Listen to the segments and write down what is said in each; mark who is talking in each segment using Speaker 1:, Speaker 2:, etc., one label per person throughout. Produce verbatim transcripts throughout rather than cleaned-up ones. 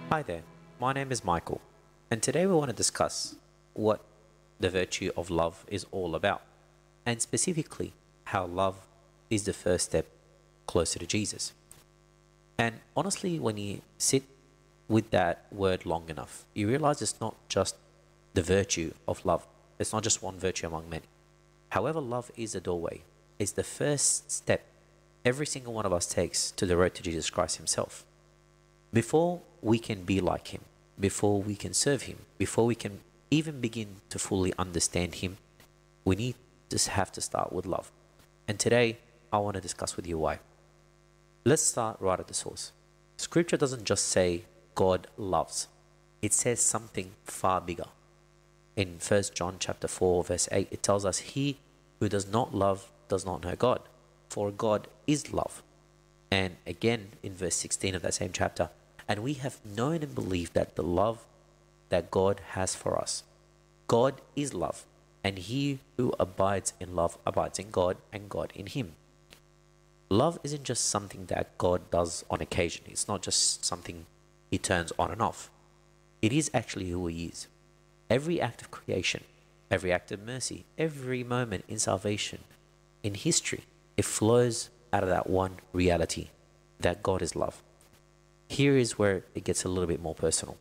Speaker 1: Hi there, my name is Michael, and today we want to discuss what the virtue of love is all about, and specifically how love is the first step closer to Jesus. And honestly, when you sit with that word long enough, you realize it's not just the virtue of love, it's not just one virtue among many. However, love is a doorway, it's the first step every single one of us takes to the road to Jesus Christ Himself. Before we can be like Him, before we can serve Him, before we can even begin to fully understand Him, we need to have to start with love. And today, I want to discuss with you why. Let's start right at the source. Scripture doesn't just say God loves. It says something far bigger. In First John chapter four, verse eight, it tells us, "He who does not love does not know God, for God is love." And again, in verse sixteen of that same chapter, "And we have known and believed that the love that God has for us. God is love, and he who abides in love abides in God, and God in him." Love isn't just something that God does on occasion. It's not just something He turns on and off. It is actually who He is. Every act of creation, every act of mercy, every moment in salvation, in history, it flows out of that one reality, that God is love. Here is where it gets a little bit more personal.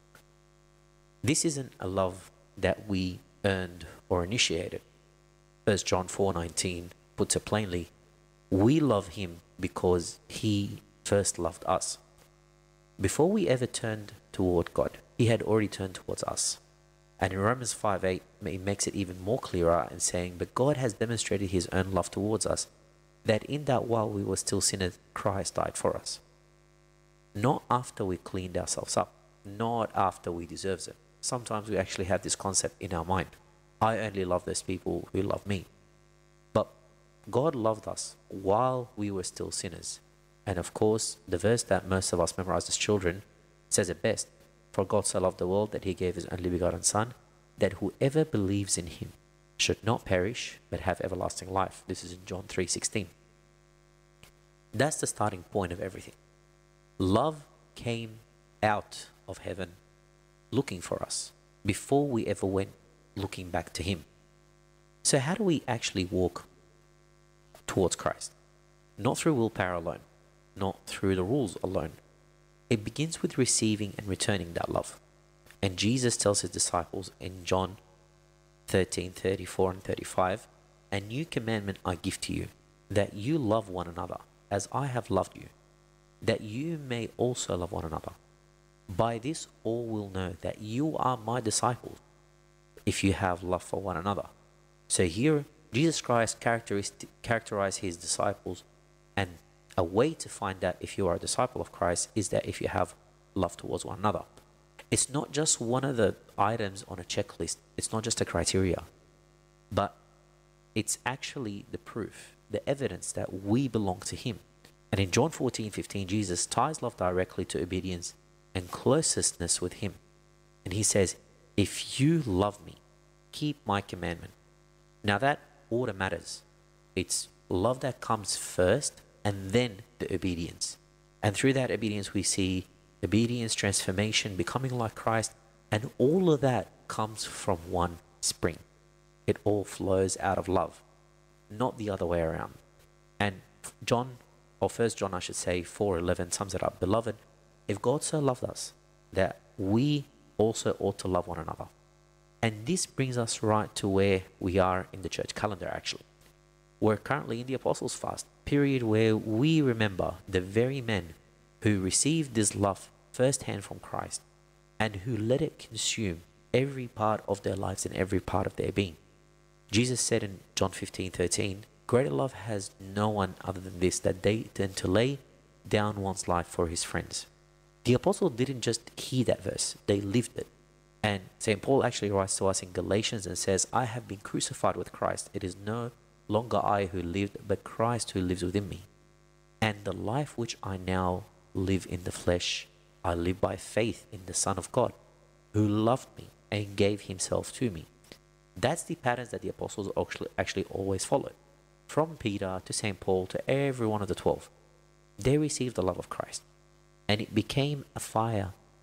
Speaker 1: This isn't a love that we earned or initiated. First John four nineteen puts it plainly, we love Him because He first loved us. Before we ever turned toward God, He had already turned towards us. And in Romans five eight, it makes it even more clearer in saying, "But God has demonstrated His own love towards us, that in that while we were still sinners, Christ died for us." Not after we cleaned ourselves up, not after we deserved it. Sometimes we actually have this concept in our mind. I only love those people who love me. But God loved us while we were still sinners. And of course, the verse that most of us memorized as children says it best. "For God so loved the world that He gave His only begotten Son, that whoever believes in Him should not perish, but have everlasting life." This is in John three sixteen. That's the starting point of everything. Love came out of heaven looking for us before we ever went looking back to Him. So how do we actually walk towards Christ? Not through willpower alone, not through the rules alone. It begins with receiving and returning that love. And Jesus tells His disciples in John thirteen thirty-four and thirty-five, "A new commandment I give to you, that you love one another as I have loved you, that you may also love one another. By this all will know that you are my disciples, if you have love for one another." So here, Jesus Christ characterized His disciples, and a way to find out if you are a disciple of Christ is that if you have love towards one another. It's not just one of the items on a checklist. It's not just a criteria, but it's actually the proof, the evidence that we belong to Him. And in John fourteen fifteen, Jesus ties love directly to obedience and closeness with Him. And He says, "If you love me, keep my commandment." Now that order matters. It's love that comes first and then the obedience. And through that obedience, we see obedience, transformation, becoming like Christ, and all of that comes from one spring. It all flows out of love, not the other way around. And John, or First John, I should say, four eleven sums it up. "Beloved, if God so loved us, that we also ought to love one another." And this brings us right to where we are in the church calendar, actually. We're currently in the Apostles' Fast, period where we remember the very men who received this love firsthand from Christ and who let it consume every part of their lives and every part of their being. Jesus said in John fifteen thirteen, "Greater love has no one other than this, that they tend to lay down one's life for his friends." The apostle didn't just hear that verse, they lived it. And Saint Paul actually writes to us in Galatians and says, "I have been crucified with Christ. It is no longer I who lived, but Christ who lives within me. And the life which I now live in the flesh, I live by faith in the Son of God, who loved me and gave Himself to me." That's the patterns that the apostles actually, actually always followed. From Peter to Saint Paul to every one of the twelve. They received the love of Christ. And it became a fire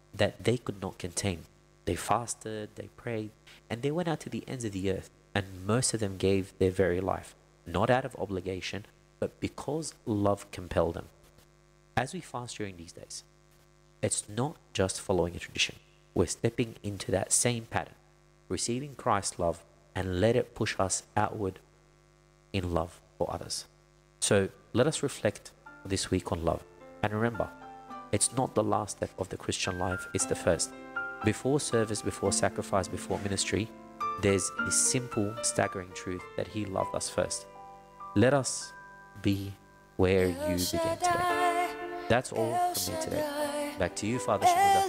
Speaker 1: that they could not contain. They fasted, they prayed, and they went out to the ends of the earth, and most of them gave their very life, not out of obligation, but because love compelled them. As we fast during these days, it's not just following a tradition. We're stepping into that same pattern, receiving Christ's love, and let it push us outward in love for others. So let us reflect this week on love. And remember, it's not the last step of the Christian life, it's the first. Before service, before sacrifice, before ministry, there's this simple, staggering truth that He loved us first. Let us be where you began today. That's all from me today. Back to you, Father Shimuda.